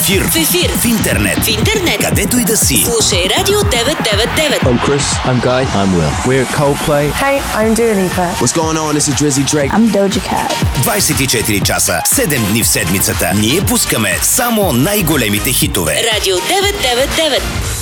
ефир. В интернет. Където и да си. Слушай Радио 999. I'm Chris. I'm Guy. I'm Will. We're Coldplay. Hey, I'm Dua Lipa. What's going on? This is Drizzy Drake. I'm Doja Cat. 24 часа, 7 дни в седмицата. Ние пускаме само най-големите хитове. Радио 999.